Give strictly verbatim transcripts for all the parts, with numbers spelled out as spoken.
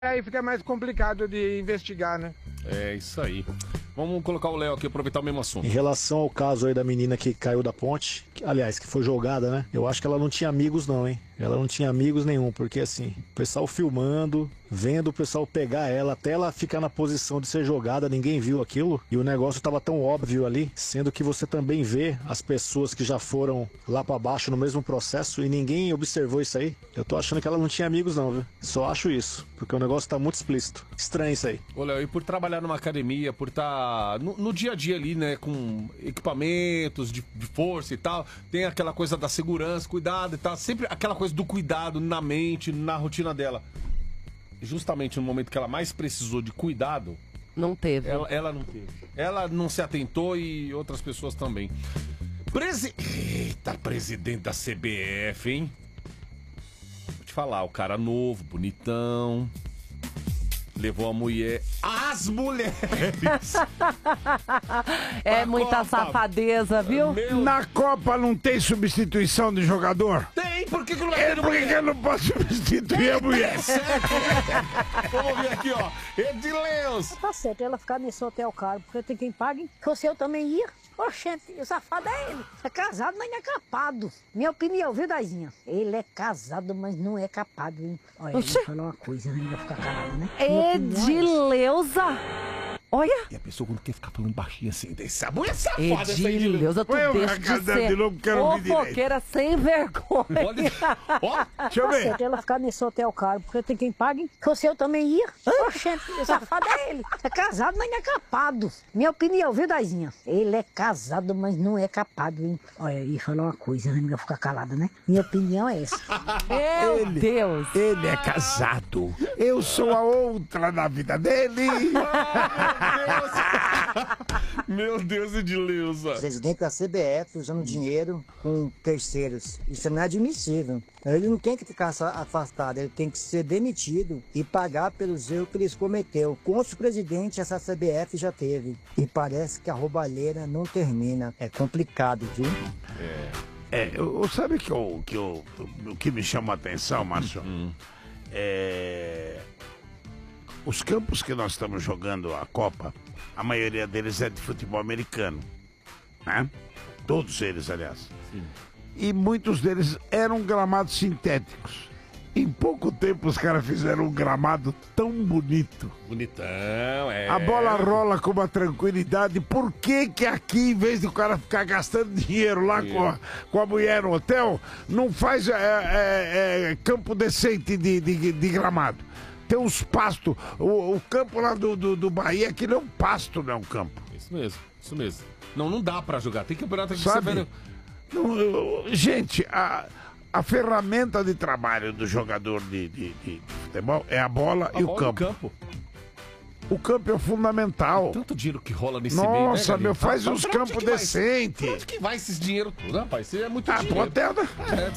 Aí fica mais complicado de investigar, né? É isso aí. Vamos colocar o Léo aqui, aproveitar o mesmo assunto. Em relação ao caso aí da menina que caiu da ponte, que, aliás, que foi jogada, né? Eu acho que ela não tinha amigos não, hein? Ela não tinha amigos nenhum, porque assim, o pessoal filmando, vendo o pessoal pegar ela, até ela ficar na posição de ser jogada, ninguém viu aquilo. E o negócio tava tão óbvio ali, sendo que você também vê as pessoas que já foram lá pra baixo no mesmo processo e ninguém observou isso aí. Eu tô achando que ela não tinha amigos não, viu? Só acho isso, porque o negócio tá muito explícito. Estranho isso aí. Ô, Léo, e por trabalhar numa academia, por estar no, no dia a dia ali, né, com equipamentos de, de força e tal, tem aquela coisa da segurança, cuidado e tal, sempre aquela coisa do cuidado na mente, na rotina dela. Justamente no momento que ela mais precisou de cuidado, não teve. Ela, ela não teve. Ela não se atentou e outras pessoas também. Presi... Eita, presidente da C B F, hein? Vou te falar, o cara novo, bonitão, levou a mulher... As mulheres! É muita Copa. Safadeza, viu? Meu... Na Copa não tem substituição de jogador? Tem, por que, que não É tem porque mulher? eu não posso substituir a mulher. Vamos ver aqui, ó. Edileus! Tá certo, ela ficar nesse hotel caro, porque tem quem pague. Você eu também ia. Oxente, o safado é ele. É casado, mas não é capado. Minha opinião, viu, Daizinha? Ele é casado, mas não é capado, hein? Olha, eu vou falar uma coisa, né? Não vai ficar calado, né? Edileuza! Olha! E a pessoa quando quer ficar falando baixinho assim, essa mulher safada, essa Edileuza, tu Põe deixa a de casa ser de novo, quero ouvir direito. fofoqueira sem vergonha. Olha, ó, Deixa eu Tá ver. certo, ela ficar nesse hotel caro, porque tem quem pague. Você eu também ia. Oxente, o safado é ele. É casado, mas não é capado. Minha opinião, viu, Daizinha? Ele é casado, mas não é capado, hein? Olha, e falar uma coisa, né? Não vai ficar calada, né? Minha opinião é essa. Meu Ele- Deus! Ele é casado. Eu sou a outra na vida dele. meu Deus, Edileuza. Presidente da C B F usando dinheiro com terceiros. Isso não é admissível. Ele não tem que ficar afastado, ele tem que ser demitido e pagar pelos erros que ele cometeu. Contra o presidente, essa C B F já teve. E parece que a roubalheira não termina. É complicado, viu? É, eu, sabe que o que, eu, o que me chama a atenção, Márcio? É, os campos que nós estamos jogando a Copa, a maioria deles é de futebol americano, né? Todos eles, aliás. Sim. E muitos deles eram gramados sintéticos. Em pouco tempo os caras fizeram um gramado tão bonito. Bonitão, é. A bola rola com uma tranquilidade. Por que que aqui, em vez do cara ficar gastando dinheiro lá com a, com a mulher no hotel, não faz é, é, é, campo decente de, de, de gramado? Tem uns pastos. O, o campo lá do, do, do Bahia, aquilo é um pasto, não é um campo. Isso mesmo, isso mesmo. Não, não dá pra jogar. Tem campeonato que Sabe? você vê... Não, eu- gente, a, a ferramenta de trabalho do jogador de, de, de- de futebol é a bola A e bola o no campo. campo. O campo é fundamental. Tanto dinheiro que rola nesse meio, né, Nossa, Galinho? meu, faz Pra- uns pra onde campos que vai? decentes. Pra onde que vai esses dinheiro tudo, rapaz? Isso é muito Ah, pro dinheiro. hotel, né?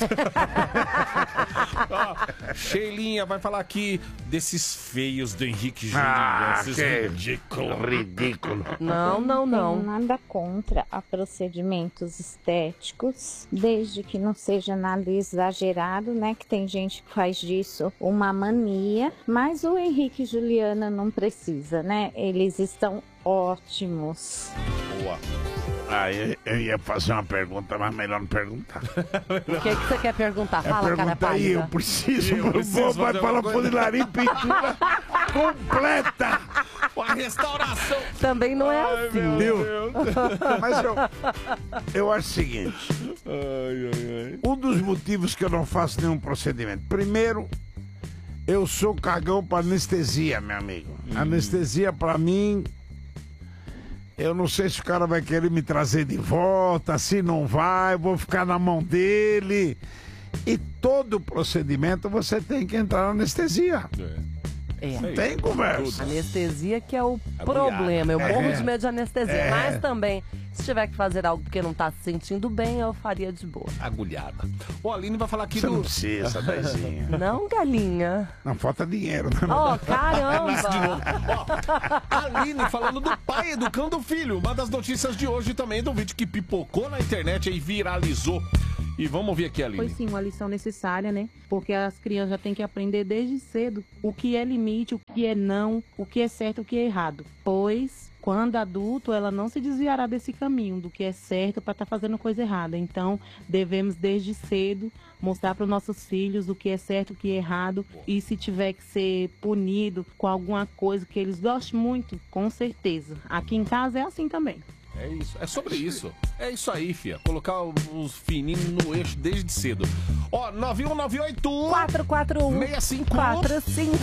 Ó, Sheilinha vai falar aqui desses feios do Henrique Júnior. Ah, esses que ridículos. ridículo. Não, não, Não não. tenho nada contra a procedimentos estéticos, desde que não seja nada exagerado, né? Que tem gente que faz disso uma mania. Mas o Henrique e Juliana não precisa, né? Eles estão ótimos. Boa. Ah, eu, eu ia fazer uma pergunta, mas melhor não perguntar. O que, que você quer perguntar? É Fala, cara pergunta aí, eu pálida. preciso. Eu preciso Vou, vai fazer falar alguma coisa. funilaria pintura completa. A restauração. Também não é assim. Meu Viu? Deus. Mas eu, eu acho o seguinte. Ai, ai, ai. Um dos motivos que eu não faço nenhum procedimento. Primeiro, eu sou cagão pra anestesia, meu amigo. Hum. Anestesia pra mim, eu não sei se o cara vai querer me trazer de volta, se não vai, eu vou ficar na mão dele. E todo procedimento você tem que entrar na anestesia. É. Não tem conversa. Anestesia que é o Agulhada. problema. Eu morro É. de medo de anestesia. É. Mas também, se tiver que fazer algo porque não tá se sentindo bem, eu faria de boa. Agulhada. Ó, a Aline vai falar aqui Você não do... precisa, Daizinha. Não, galinha. Não falta dinheiro, né? Oh, caramba! Ó, a Aline falando do pai educando o filho. Uma das notícias de hoje também, do vídeo que pipocou na internet e viralizou. E vamos ouvir aqui a Aline. Foi sim uma lição necessária, né? Porque as crianças já têm que aprender desde cedo o que é limite, o que é não, o que é certo, o que é errado. Pois, quando adulto, ela não se desviará desse caminho, do que é certo para estar fazendo coisa errada. Então, devemos desde cedo mostrar para os nossos filhos o que é certo, o que é errado. E se tiver que ser punido com alguma coisa que eles gostem muito, com certeza. Aqui em casa é assim também. É isso, é sobre isso. É isso aí, fia. Colocar os fininhos no eixo desde cedo. Ó, nove um nove oito quatro quatro um seis cinco quatro cinco